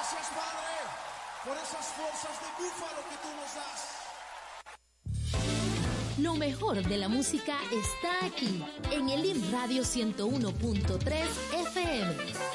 Gracias, Padre, por esas fuerzas de búfalo que tú nos das. Lo mejor de la música está aquí, en el IM Radio 101.3 FM.